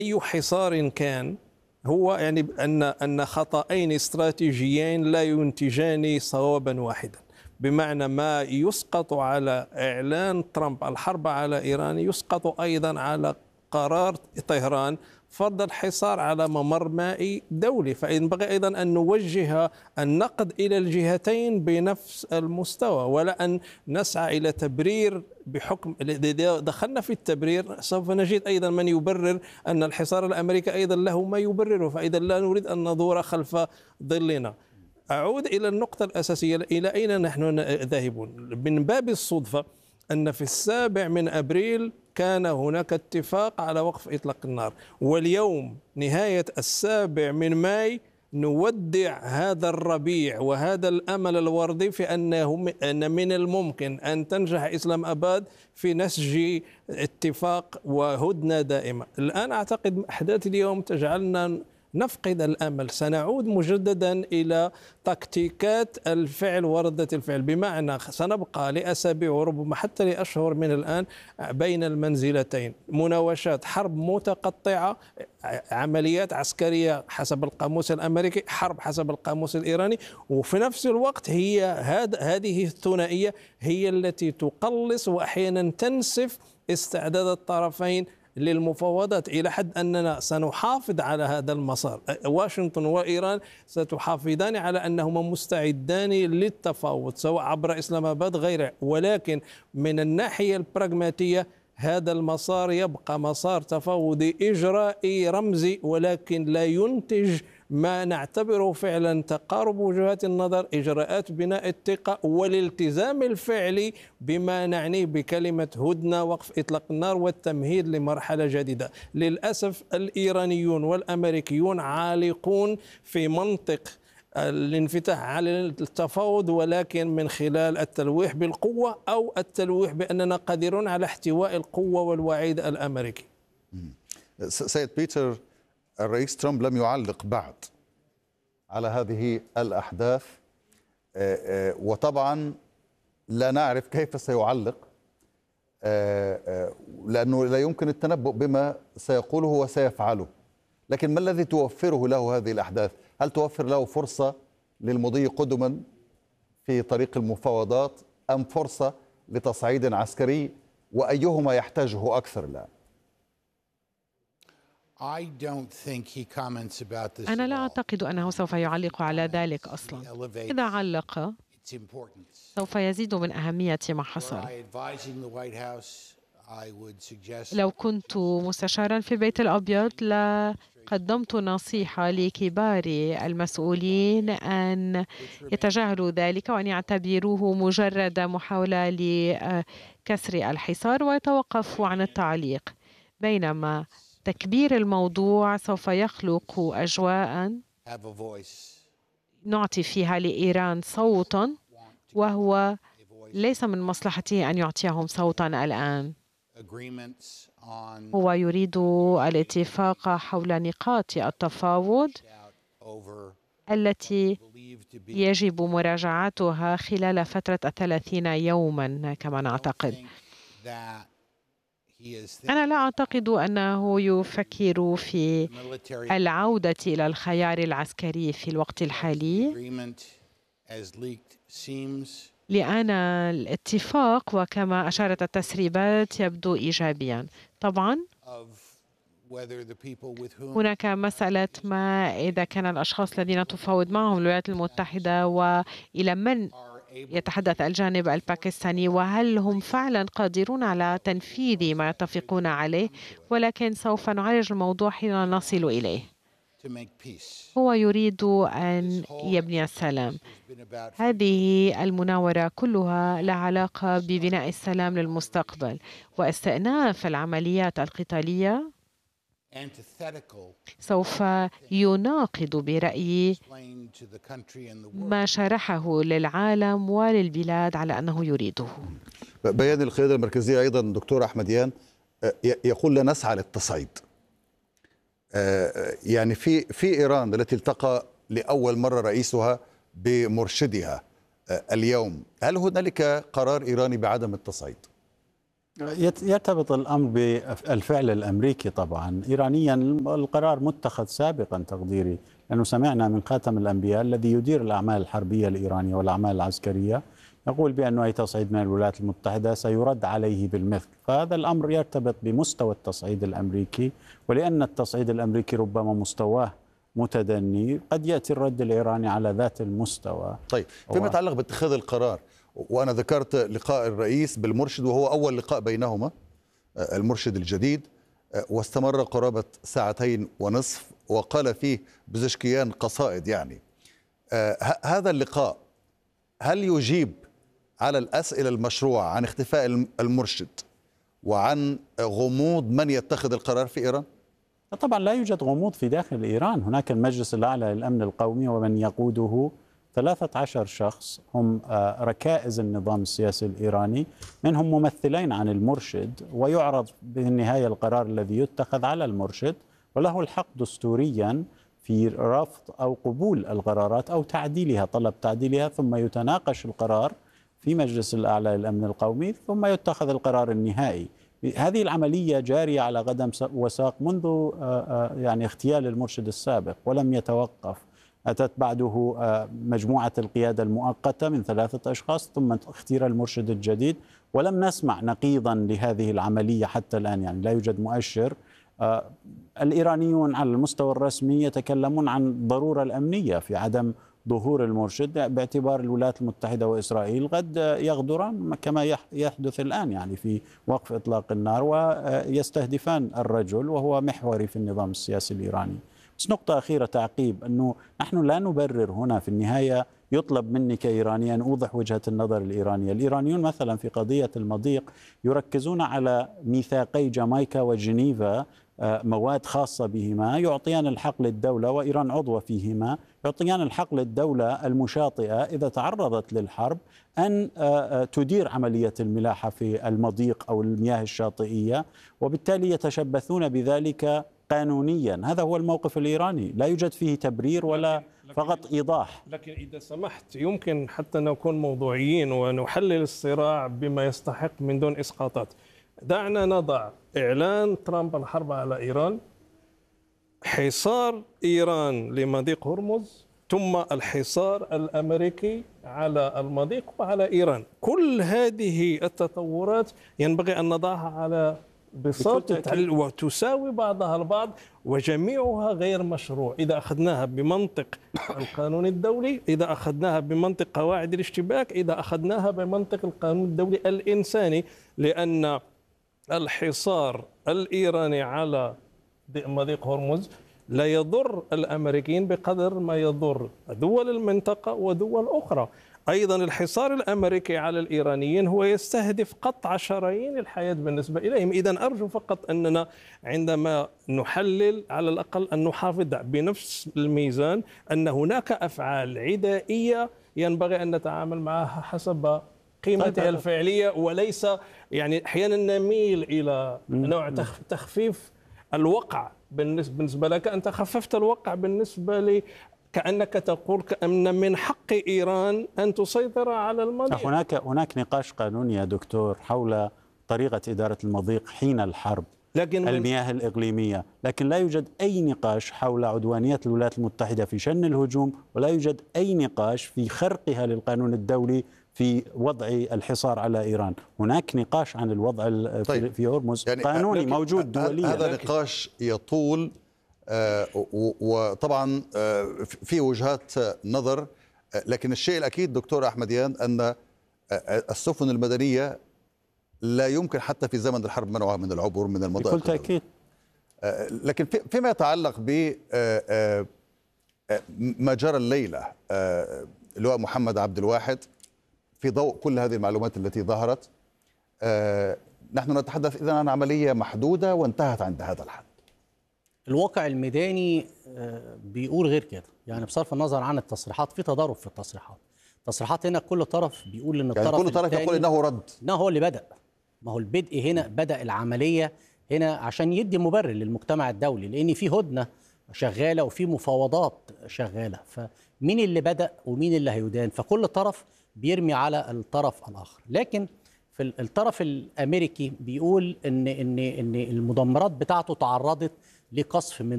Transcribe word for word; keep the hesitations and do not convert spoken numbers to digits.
أي حصار كان هو يعني أن أن خطأين استراتيجيين لا ينتجان صوابا واحدا. بمعنى ما يسقط على إعلان ترامب الحرب على إيران يسقط أيضا على قرار طهران فرض الحصار على ممر مائي دولي. فينبغي أيضا أن نوجه النقد إلى الجهتين بنفس المستوى، ولا أن نسعى إلى تبرير بحكم. إذا دخلنا في التبرير سوف نجد أيضا من يبرر أن الحصار الأمريكي أيضا له ما يبرره، فإذا لا نريد أن ندور خلف ظلنا. أعود إلى النقطة الأساسية، إلى أين نحن ذاهبون؟ من باب الصدفة أن في السابع من أبريل كان هناك اتفاق على وقف إطلاق النار، واليوم نهاية السابع من ماي نودع هذا الربيع وهذا الأمل الوردي في أنه أن من الممكن أن تنجح إسلام أباد في نسج اتفاق وهدنة دائمة. الآن أعتقد أحداث اليوم تجعلنا نفقد الأمل، سنعود مجددا إلى تكتيكات الفعل وردة الفعل، بمعنى سنبقى لأسابيع وربما حتى لأشهر من الآن بين المنزلتين، مناوشات، حرب متقطعة، عمليات عسكرية حسب القاموس الأمريكي، حرب حسب القاموس الإيراني، وفي نفس الوقت هي هذه الثنائية هي التي تقلص وأحيانا تنسف استعداد الطرفين للمفاوضات، إلى حد أننا سنحافظ على هذا المسار. واشنطن وإيران ستحافظان على أنهما مستعدان للتفاوض سواء عبر إسلام أباد غيره، ولكن من الناحية البراغماتية هذا المسار يبقى مسار تفاوضي إجرائي رمزي، ولكن لا ينتج ما نعتبره فعلا تقارب وجهات النظر، إجراءات بناء الثقة والالتزام الفعلي بما نعنيه بكلمة هدنة، وقف إطلاق النار والتمهيد لمرحلة جديدة. للأسف الإيرانيون والأمريكيون عالقون في منطق الانفتاح على التفاوض، ولكن من خلال التلويح بالقوة أو التلويح بأننا قادرون على احتواء القوة والوعيد الأمريكي. سيد بيتر، الرئيس ترامب لم يعلق بعد على هذه الأحداث، وطبعا لا نعرف كيف سيعلق، لأنه لا يمكن التنبؤ بما سيقوله وسيفعله. لكن ما الذي توفره له هذه الأحداث؟ هل توفر له فرصة للمضي قدما في طريق المفاوضات أم فرصة لتصعيد عسكري؟ وأيهما يحتاجه أكثر الآن؟ أنا لا أعتقد أنه سوف يعلق على ذلك أصلا. إذا علق سوف يزيد من أهمية ما حصل. لو كنت مستشارا في البيت الأبيض لقدمت نصيحة لكبار المسؤولين أن يتجاهلوا ذلك وأن يعتبروه مجرد محاولة لكسر الحصار ويتوقفوا عن التعليق، بينما تكبير الموضوع سوف يخلق أجواء نعطي فيها لإيران صوتا، وهو ليس من مصلحته أن يعطيهم صوتا الآن. هو يريد الاتفاق حول نقاط التفاوض التي يجب مراجعتها خلال فترة الثلاثين يوما كما نعتقد. أنا لا أعتقد أنه يفكر في العودة إلى الخيار العسكري في الوقت الحالي، لأن الاتفاق وكما أشارت التسريبات يبدو إيجابيا. طبعا هناك مسألة ما إذا كان الأشخاص الذين تفاوض معهم الولايات المتحدة وإلى من يتحدث الجانب الباكستاني، وهل هم فعلا قادرون على تنفيذ ما يتفقون عليه، ولكن سوف نعالج الموضوع حين نصل إليه. هو يريد أن يبني السلام. هذه المناورة كلها لها علاقة ببناء السلام للمستقبل، واستئناف العمليات القتالية سوف يناقض برأيي ما شرحه للعالم وللبلاد على أنه يريده. بيان القيادة المركزية أيضا دكتور أحمديان يقول لا نسعى للتصعيد. يعني في في إيران التي التقى لأول مرة رئيسها بمرشدها اليوم، هل هنالك قرار إيراني بعدم التصعيد؟ يرتبط الأمر بالفعل الأمريكي طبعا. إيرانيا القرار متخذ سابقا تقديري، لأنه سمعنا من خاتم الأنبياء الذي يدير الأعمال الحربية الإيرانية والأعمال العسكرية يقول بأنه أي تصعيد من الولايات المتحدة سيرد عليه بالمثل. فهذا الأمر يرتبط بمستوى التصعيد الأمريكي، ولأن التصعيد الأمريكي ربما مستواه متدني قد يأتي الرد الإيراني على ذات المستوى. طيب فيما يتعلق باتخاذ القرار، وأنا ذكرت لقاء الرئيس بالمرشد وهو أول لقاء بينهما المرشد الجديد، واستمر قرابة ساعتين ونصف، وقال فيه بزشكيان قصائد. يعني هذا اللقاء هل يجيب على الأسئلة المشروعة عن اختفاء المرشد وعن غموض من يتخذ القرار في إيران؟ طبعا لا يوجد غموض في داخل إيران. هناك المجلس الأعلى للأمن القومي ومن يقوده ثلاثة عشر شخص هم ركائز النظام السياسي الإيراني، منهم ممثلين عن المرشد، ويعرض بالنهاية القرار الذي يتخذ على المرشد، وله الحق دستوريا في رفض أو قبول القرارات أو تعديلها، طلب تعديلها، ثم يتناقش القرار في مجلس الأعلى للأمن القومي ثم يتخذ القرار النهائي. هذه العملية جارية على قدم وساق منذ يعني اغتيال المرشد السابق ولم يتوقف. أتت بعده مجموعة القيادة المؤقتة من ثلاثة أشخاص، ثم اختير المرشد الجديد، ولم نسمع نقيضا لهذه العملية حتى الآن. يعني لا يوجد مؤشر. الإيرانيون على المستوى الرسمي يتكلمون عن الضرورة الأمنية في عدم ظهور المرشد، باعتبار الولايات المتحدة وإسرائيل قد يغدران كما يحدث الآن يعني في وقف إطلاق النار، ويستهدفان الرجل وهو محوري في النظام السياسي الإيراني. بس نقطة أخيرة تعقيب، أنه نحن لا نبرر هنا. في النهاية يطلب مني كإيراني أن أوضح وجهة النظر الإيرانية. الإيرانيون مثلا في قضية المضيق يركزون على ميثاقي جامايكا وجنيفا، مواد خاصة بهما يعطيان الحق للدولة، وإيران عضوة فيهما، يعطيان الحق للدولة المشاطئة إذا تعرضت للحرب أن تدير عملية الملاحة في المضيق أو المياه الشاطئية، وبالتالي يتشبثون بذلك قانونيا. هذا هو الموقف الإيراني، لا يوجد فيه تبرير ولا فقط إيضاح. لكن إذا سمحت يمكن حتى نكون موضوعيين ونحلل الصراع بما يستحق من دون إسقاطات. دعنا نضع إعلان ترامب الحرب على إيران، حصار إيران لمضيق هرمز، ثم الحصار الأمريكي على المضيق وعلى إيران. كل هذه التطورات ينبغي أن نضعها على بساط وتساوي بعضها البعض، وجميعها غير مشروع إذا أخذناها بمنطق القانون الدولي، إذا أخذناها بمنطق قواعد الاشتباك، إذا أخذناها بمنطق القانون الدولي الإنساني. لأن الحصار الإيراني على مضيق هرمز لا يضر الأمريكيين بقدر ما يضر دول المنطقة ودول أخرى. أيضا الحصار الأمريكي على الإيرانيين هو يستهدف قطع شرايين الحياة بالنسبة إليهم. إذن أرجو فقط أننا عندما نحلل على الأقل أن نحافظ بنفس الميزان، أن هناك أفعال عدائية ينبغي أن نتعامل معها حسب قيمتها الفعلية، وليس يعني أحيانا نميل إلى نوع تخفيف الوقع. بالنسبة لك أنت خففت الوقع بالنسبة لي، كأنك تقول كأن من حق إيران أن تسيطر على المضيق. هناك هناك نقاش قانوني يا دكتور حول طريقة إدارة المضيق حين الحرب، لكن المياه الإقليمية، لكن لا يوجد أي نقاش حول عدوانية الولايات المتحدة في شن الهجوم، ولا يوجد أي نقاش في خرقها للقانون الدولي في وضع الحصار على إيران. هناك نقاش عن الوضع طيب. في هرمز يعني قانوني موجود دوليا. هذا نقاش يطول، آه وطبعا آه في وجهات نظر، آه لكن الشيء الأكيد دكتور أحمديان أن آه السفن المدنية لا يمكن حتى في زمن الحرب منعها من العبور من المضائق بكل تأكيد. آه لكن في فيما يتعلق ب آه آه ما جرى الليلة، آه اللواء محمد عبد الواحد، في ضوء كل هذه المعلومات التي ظهرت، آه نحن نتحدث إذن عن عملية محدودة وانتهت عند هذا الحد. الواقع الميداني بيقول غير كده، يعني بصرف النظر عن التصريحات، في تضارب في التصريحات. تصريحات هنا كل طرف بيقول ان يعني الطرف كل طرف يقول انه رد، انه هو اللي بدأ. ما هو البدء هنا بدأ العملية هنا عشان يدي مبرر للمجتمع الدولي، لان في هدنة شغالة وفي مفاوضات شغالة، فمين اللي بدأ ومين اللي هيدان؟ فكل طرف بيرمي على الطرف الآخر. لكن في الطرف الامريكي بيقول ان ان ان المدمرات بتاعته تعرضت لقصف من